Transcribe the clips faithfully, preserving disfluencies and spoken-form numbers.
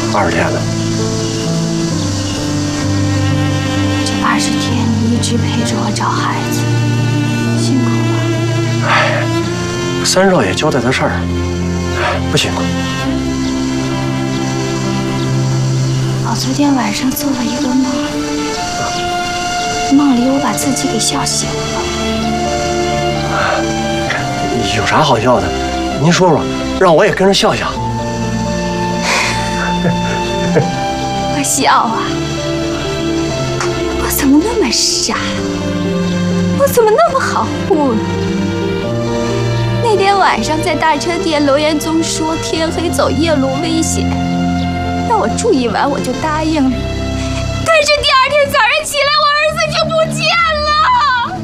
二十天了。 这二十天你一直陪着我找孩子，辛苦了。 哎，三少爷交代的事儿，不辛苦。 我昨天晚上做了一个梦，梦里我把自己给笑醒了。 有啥好笑的？您说说，让我也跟着笑笑。 我笑啊！我怎么那么傻？我怎么那么好糊呢？那天晚上在大车店，楼延宗说天黑走夜路危险，让我住一晚，我就答应了。但是第二天早上起来，我儿子就不见了。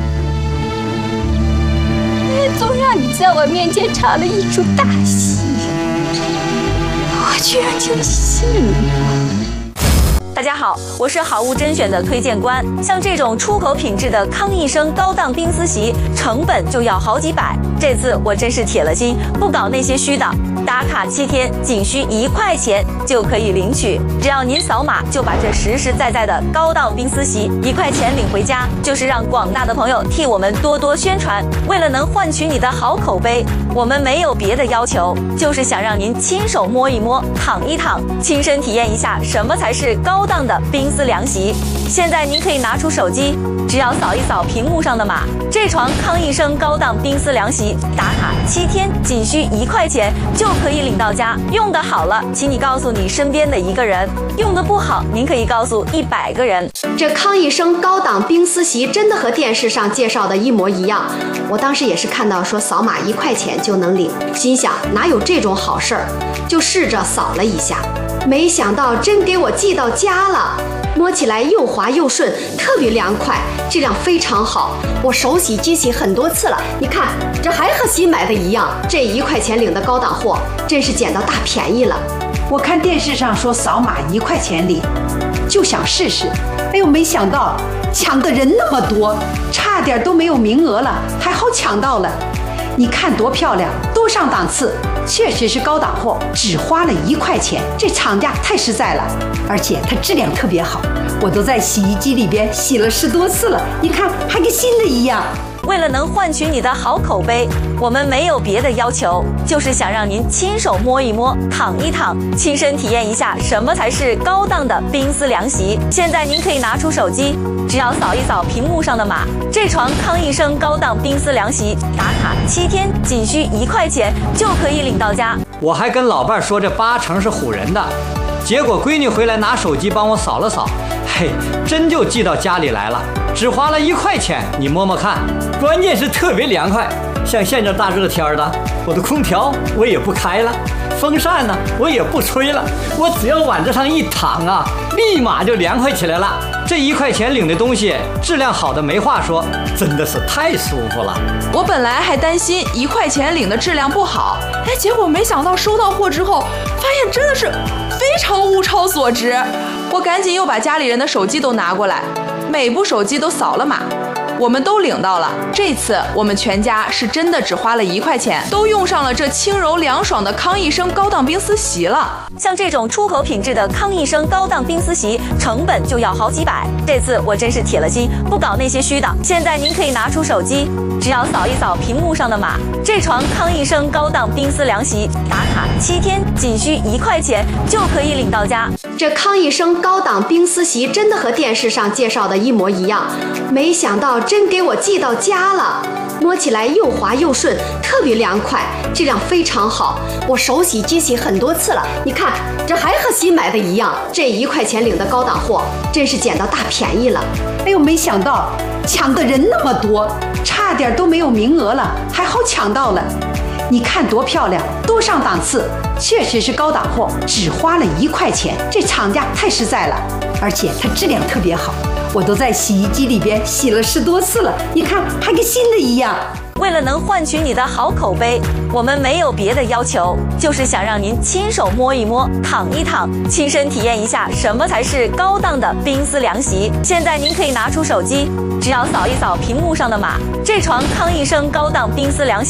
总让你在我面前唱了一出大戏，我居然就信了。 大家好，我是好物甄选的推荐官。像这种出口品质的康益生高档冰丝席，成本就要好几百。这次我真是铁了心，不搞那些虚的。打卡七天，仅需一块钱就可以领取。只要您扫码，就把这实实在在的高档冰丝席一块钱领回家，就是让广大的朋友替我们多多宣传。为了能换取你的好口碑，我们没有别的要求，就是想让您亲手摸一摸、躺一躺，亲身体验一下什么才是高档的冰丝凉席。现在您可以拿出手机，只要扫一扫屏幕上的码，这床康益生高档冰丝凉席打卡七天，仅需一块钱就可以领到家。用得好了，请你告诉你身边的一个人；用得不好，您可以告诉一百个人。 这康益生高档冰丝席真的和电视上介绍的一模一样。我当时也是看到说扫码一块钱就能领，心想哪有这种好事儿，就试着扫了一下，没想到真给我寄到家了。摸起来又滑又顺，特别凉快，质量非常好。我手洗机洗很多次了，你看这还和新买的一样。这一块钱领的高档货，真是捡到大便宜了。 我看电视上说扫码一块钱领，就想试试。哎呦，没想到抢的人那么多，差点都没有名额了，还好抢到了。你看多漂亮，多上档次，确实是高档货，只花了一块钱，这厂家太实在了，而且它质量特别好，我都在洗衣机里边洗了十多次了，你看还跟新的一样。 为了能换取你的好口碑，我们没有别的要求，就是想让您亲手摸一摸、躺一躺，亲身体验一下什么才是高档的冰丝凉席。现在您可以拿出手机，只要扫一扫屏幕上的码，这床康益生高档冰丝凉席打卡七天，仅需一块钱就可以领到家。 我还跟老伴说这八成是唬人的，结果闺女回来拿手机帮我扫了扫，嘿，真就寄到家里来了，只花了一块钱，你摸摸看，关键是特别凉快。像现在大热天的，我的空调我也不开了，风扇呢我也不吹了，我只要往这上一躺啊，立马就凉快起来了。这一块钱领的东西质量好的没话说，真的是太舒服了。 我本来还担心一块钱领的质量不好，哎，结果没想到收到货之后，发现真的是非常物超所值。我赶紧又把家里人的手机都拿过来，每部手机都扫了码，我们都领到了。这次我们全家是真的只花了一块钱，都用上了这轻柔凉爽的康益生高档冰丝席了。 像这种出口品质的康益生高档冰丝席，成本就要好几百。这次我真是铁了心，不搞那些虚的。现在您可以拿出手机，只要扫一扫屏幕上的码，这床康益生高档冰丝凉席打卡七天，仅需一块钱就可以领到家。 这康益生高档冰丝席真的和电视上介绍的一模一样，没想到真给我寄到家了。摸起来又滑又顺，特别凉快，质量非常好。我手洗机洗很多次了，你看这还和新买的一样。这一块钱领的高档货，真是捡到大便宜了。 哎呦，没想到抢的人那么多，差点都没有名额了，还好抢到了。你看多漂亮，多上档次，确实是高档货，只花了一块钱，这厂家太实在了，而且它质量特别好，我都在洗衣机里边洗了十多次了，你看还跟新的一样。 为了能换取你的好口碑，我们没有别的要求，就是想让您亲手摸一摸、躺一躺，亲身体验一下什么才是高档的冰丝凉席。现在您可以拿出手机，只要扫一扫屏幕上的码，这床康益生高档冰丝凉席